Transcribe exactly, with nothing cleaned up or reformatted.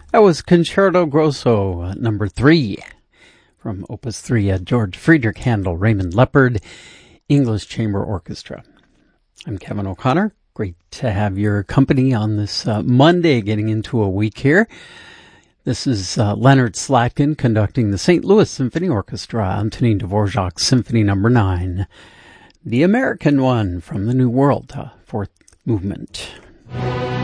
That was Concerto Grosso, uh, number three, from Opus three, uh, George Friedrich Handel, Raymond Leopard, English Chamber Orchestra. I'm Kevin O'Connor. Great to have your company on this uh, Monday, getting into a week here. This is uh, Leonard Slatkin conducting the Saint Louis Symphony Orchestra, Antonin Dvorak Symphony Number nine, the American one from the New World, uh, fourth movement.